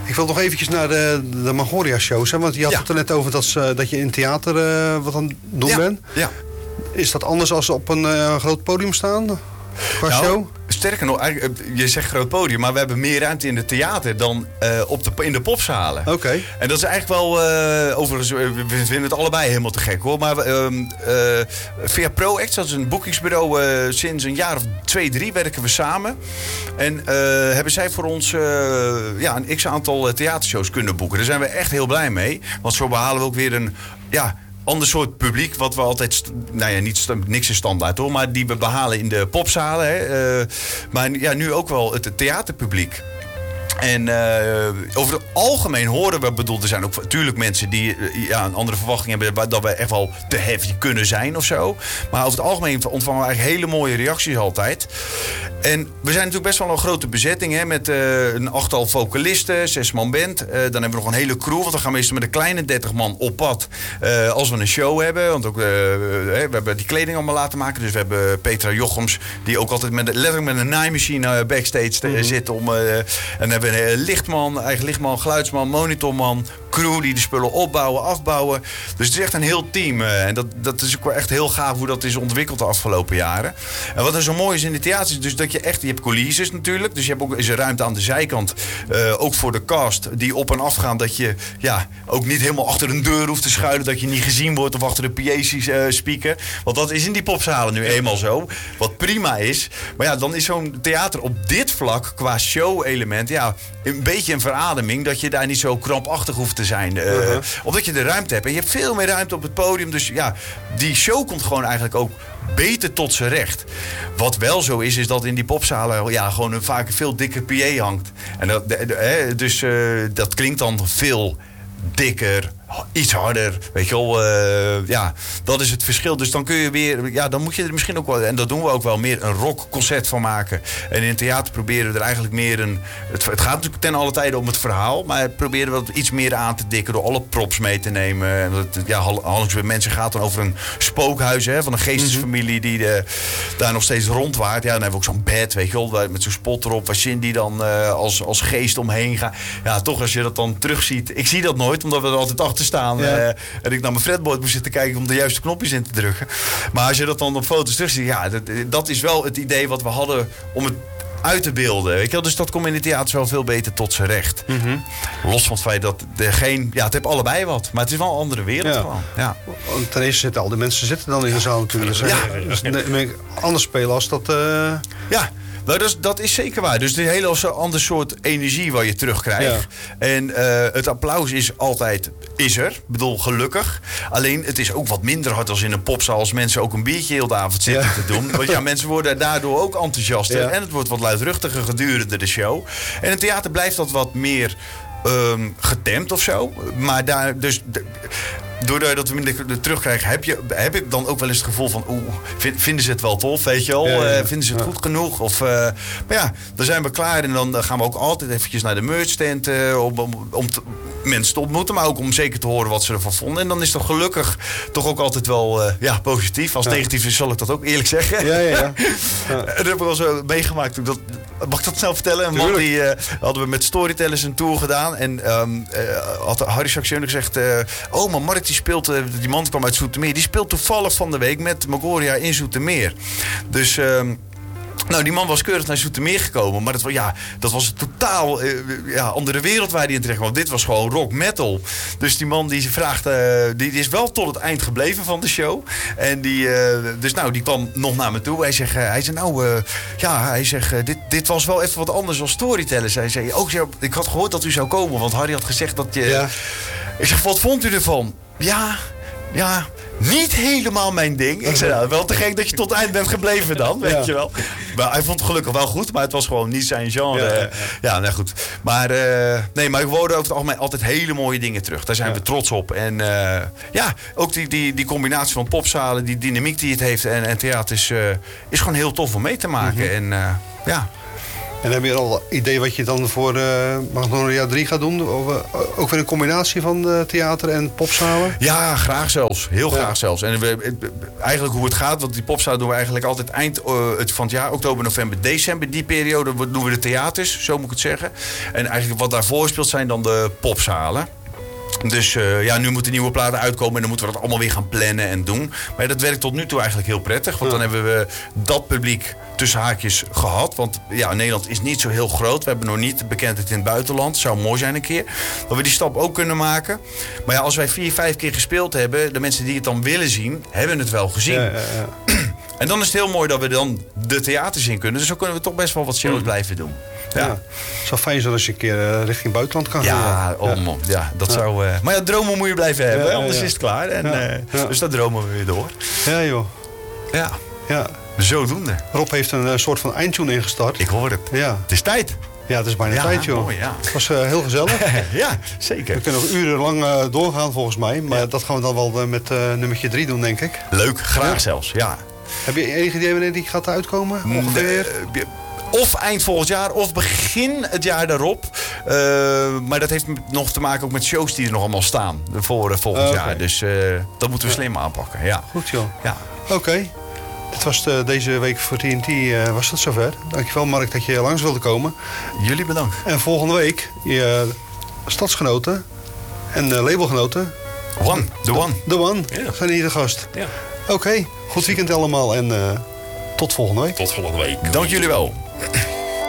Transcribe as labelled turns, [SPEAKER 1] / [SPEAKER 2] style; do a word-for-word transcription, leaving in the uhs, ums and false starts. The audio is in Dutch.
[SPEAKER 1] Ik wil nog eventjes naar de, de Magoria-shows. Hè? Want je had
[SPEAKER 2] Ja.
[SPEAKER 1] het er net over dat, ze- dat je in theater uh, wat aan het doen
[SPEAKER 2] ja.
[SPEAKER 1] bent.
[SPEAKER 2] Ja.
[SPEAKER 1] Is dat anders als op een uh, groot podium staan? Qua
[SPEAKER 2] nou,
[SPEAKER 1] show?
[SPEAKER 2] Sterker nog, je zegt groot podium, maar we hebben meer ruimte in het theater dan uh, op de, in de popzalen.
[SPEAKER 1] Oké. Okay.
[SPEAKER 2] En dat is eigenlijk wel, uh, overigens, we vinden het allebei helemaal te gek hoor. Maar uh, uh, via ProAct, dat is een boekingsbureau, uh, sinds een jaar of twee, drie werken we samen. En uh, hebben zij voor ons uh, ja, een x-aantal theatershows kunnen boeken. Daar zijn we echt heel blij mee. Want zo behalen we ook weer een... Ja, ander soort publiek, wat we altijd... Nou ja, niet, niks is standaard hoor, maar die we behalen in de popzalen. Hè, uh, maar ja, nu ook wel het theaterpubliek. En uh, over het algemeen horen we, bedoel, er zijn ook natuurlijk mensen die uh, ja, een andere verwachting hebben dat we echt wel te heavy kunnen zijn of zo. Maar over het algemeen ontvangen we eigenlijk hele mooie reacties altijd. En we zijn natuurlijk best wel een grote bezetting, hè, met uh, een achttal vocalisten, zes man band. Uh, dan hebben we nog een hele crew, want dan gaan we meestal met een kleine dertig man op pad uh, als we een show hebben. Want ook, uh, we hebben die kleding allemaal laten maken. Dus we hebben Petra Jochems, die ook altijd met, letterlijk met een naaimachine backstage mm-hmm. zit om... Uh, en hebben we een lichtman, eigen lichtman, geluidsman, monitorman, crew die de spullen opbouwen, afbouwen. Dus het is echt een heel team. En dat, dat is ook wel echt heel gaaf hoe dat is ontwikkeld de afgelopen jaren. En wat er zo mooi is in de theater is dus dat je echt, je hebt coulisses natuurlijk. Dus je hebt ook is er ruimte aan de zijkant. Uh, ook voor de cast die op en af gaan. Dat je ja, ook niet helemaal achter een deur hoeft te schuilen. Dat je niet gezien wordt of achter de P A-speaker. Want dat is in die popzalen nu eenmaal zo. Wat prima is. Maar ja, dan is zo'n theater op dit vlak qua show-element ja, een beetje een verademing. Dat je daar niet zo krampachtig hoeft te zijn. Uh, uh-huh. Omdat je de ruimte hebt. En je hebt veel meer ruimte op het podium. Dus ja, die show komt gewoon eigenlijk ook beter tot zijn recht. Wat wel zo is, is dat in die popzalen ja, gewoon een vaak een veel dikker P A hangt. En dat, de, de, hè, dus uh, dat klinkt dan veel dikker, iets harder, weet je wel. Uh, ja, dat is het verschil. Dus dan kun je weer, ja, dan moet je er misschien ook wel, en dat doen we ook wel, meer een rockconcert van maken. En in het theater proberen we er eigenlijk meer een, het, het gaat natuurlijk ten alle tijde om het verhaal, maar proberen we het iets meer aan te dikken door alle props mee te nemen. En dat, ja, Hallings bij mensen gaat dan over een spookhuis, hè, van een geestesfamilie die de, daar nog steeds rondwaart. Ja, dan hebben we ook zo'n bed, weet je wel, met zo'n spot erop, waar Cindy dan uh, als, als geest omheen gaat. Ja, toch als je dat dan terugziet. Ik zie dat nooit, omdat we er altijd achter staan. Ja. Uh, en ik naar mijn fretboard moest zitten kijken om de juiste knopjes in te drukken. Maar als je dat dan op foto's terugziet, ja, dat, dat is wel het idee wat we hadden om het uit te beelden. Weet je wel? Dus dat komt in het theater wel veel beter tot zijn recht. Mm-hmm. Los van het feit dat er geen... Ja, het heeft allebei wat. Maar het is wel een andere wereld ja. gewoon. Ja.
[SPEAKER 1] Ten eerste zitten al die mensen zitten dan in de zaal natuurlijk. Dus, ja. Dus nee, anders spelen als dat... Uh...
[SPEAKER 2] Ja. Nou, dat, is, dat is zeker waar. Dus het is een hele ander soort energie wat je terugkrijgt. Ja. En uh, het applaus is altijd, is er. Ik bedoel, gelukkig. Alleen, het is ook wat minder hard als in een popzaal. Als mensen ook een biertje heel de avond zitten ja. te doen. Want ja, mensen worden daardoor ook enthousiaster. Ja. En het wordt wat luidruchtiger gedurende de show. En in het theater blijft dat wat meer um, getemd of zo. Maar daar, dus... De, doordat we minder terugkrijgen, heb, je, heb ik dan ook wel eens het gevoel van... Oeh, vinden ze het wel tof, weet je wel? Ja, ja. Uh, vinden ze het ja. goed genoeg? Of, uh, maar ja, dan zijn we klaar. En dan gaan we ook altijd eventjes naar de merchstand... Uh, om, om, om te, mensen te ontmoeten, maar ook om zeker te horen wat ze ervan vonden. En dan is dat gelukkig toch ook altijd wel uh, ja, positief. Als ja. negatief is, zal ik dat ook eerlijk zeggen. Ja, ja, ja. ja. Dat heb ik wel zo meegemaakt. Dat, mag ik dat snel vertellen? Een man die uh, hadden we met Storytellers een tour gedaan. En um, uh, had Harry Saxion gezegd... Uh, oh, maar Mark die speelt... Uh, die man kwam uit Zoetermeer. Die speelt toevallig van de week met Magoria in Zoetermeer. Dus... Um, Nou, die man was keurig naar Zoetermeer gekomen. Maar dat was, ja, dat was een totaal uh, ja, andere wereld waar hij in terecht kwam. Dit was gewoon rock metal. Dus die man die vraagt, uh, die, die is wel tot het eind gebleven van de show. En die, uh, dus nou, die kwam nog naar me toe. Hij zegt, uh, hij zei nou, uh, ja, hij zegt, uh, dit, dit was wel even wat anders dan Storytellers. Hij zei, ook, ik had gehoord dat u zou komen, want Harry had gezegd dat je... Ja. Ik zeg, wat vond u ervan? Ja, ja... Niet helemaal mijn ding. Ik zei, nou, wel te gek dat je tot het eind bent gebleven dan, weet ja. je wel. Maar hij vond het gelukkig wel goed, maar het was gewoon niet zijn genre. Ja, ja, ja. ja nou goed. Maar, uh, nee, maar we horen over het algemeen altijd hele mooie dingen terug. Daar zijn ja. we trots op. En uh, ja, ook die, die, die combinatie van popzalen, die dynamiek die het heeft en, en theater is, uh, is gewoon heel tof om mee te maken. Mm-hmm. En uh, ja...
[SPEAKER 1] En heb je al een idee wat je dan voor uh, Magnolia drie gaat doen? Of, uh, ook weer een combinatie van uh, theater en popzalen?
[SPEAKER 2] Ja, graag zelfs. Heel graag
[SPEAKER 1] ja.
[SPEAKER 2] zelfs. En we, eigenlijk hoe het gaat, want die popzalen doen we eigenlijk altijd eind uh, van het jaar. Oktober, november, december. Die periode doen we de theaters, zo moet ik het zeggen. En eigenlijk wat daarvoor speelt zijn dan de popzalen. Dus uh, ja, nu moeten nieuwe platen uitkomen en dan moeten we dat allemaal weer gaan plannen en doen. Maar ja, dat werkt tot nu toe eigenlijk heel prettig. Want ja. dan hebben we dat publiek tussen haakjes gehad. Want ja, Nederland is niet zo heel groot. We hebben nog niet de bekendheid in het buitenland. Zou mooi zijn een keer. Dat we die stap ook kunnen maken. Maar ja, als wij vier, vijf keer gespeeld hebben, de mensen die het dan willen zien, hebben het wel gezien. Ja, ja, ja. En dan is het heel mooi dat we dan de theaters in kunnen. Dus zo kunnen we toch best wel wat shows mm. blijven doen. Ja.
[SPEAKER 1] Ja. Het zou fijn zijn als je een keer uh, richting buitenland kan gaan.
[SPEAKER 2] Ja, om, ja. ja dat ja. zou... Uh, maar ja, dromen moet je blijven hebben. Ja, ja, anders ja. is het klaar. En, ja. Uh, ja. Dus dat dromen we weer door.
[SPEAKER 1] Ja, joh.
[SPEAKER 2] Ja.
[SPEAKER 1] ja.
[SPEAKER 2] Zodoende.
[SPEAKER 1] Rob heeft een uh, soort van eindtune ingestart.
[SPEAKER 2] Ik hoor het.
[SPEAKER 1] Ja.
[SPEAKER 2] Het is tijd.
[SPEAKER 1] Ja, het is bijna ja, tijd, joh.
[SPEAKER 2] Mooi, ja.
[SPEAKER 1] Het was uh, heel gezellig.
[SPEAKER 2] Ja, zeker.
[SPEAKER 1] We kunnen nog urenlang uh, doorgaan, volgens mij. Maar ja. dat gaan we dan wel uh, met uh, nummertje drie doen, denk ik.
[SPEAKER 2] Leuk, graag ja. zelfs, ja.
[SPEAKER 1] Heb je enig idee wanneer die gaat uitkomen? Ongeveer?
[SPEAKER 2] Uh, Of eind volgend jaar, of begin het jaar daarop. Uh, maar dat heeft nog te maken ook met shows die er nog allemaal staan. Voor uh, volgend uh, okay. jaar. Dus uh, dat moeten we ja. slim aanpakken. Ja.
[SPEAKER 1] Goed, joh.
[SPEAKER 2] Ja.
[SPEAKER 1] Oké. Okay. Dit was de, deze week voor T N T. Uh, was dat zover. Dankjewel, Mark, dat je langs wilde komen.
[SPEAKER 2] Jullie bedankt.
[SPEAKER 1] En volgende week je stadsgenoten en uh, labelgenoten.
[SPEAKER 2] One. The One.
[SPEAKER 1] The One.
[SPEAKER 3] Ja.
[SPEAKER 1] Zijn hier de gast.
[SPEAKER 3] Ja.
[SPEAKER 1] Oké. Okay. Goed weekend allemaal. En uh, tot volgende week.
[SPEAKER 3] Tot volgende week.
[SPEAKER 2] Dank jullie wel.